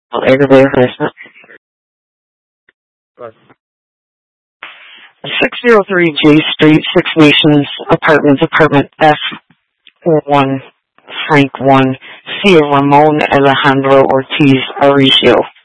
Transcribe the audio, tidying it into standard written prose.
Aggravated harassment. Right. 603 J Street, Six Nations Apartments, Apartment F1, Frank 1, Cia Ramon Alejandro Ortiz Aricio.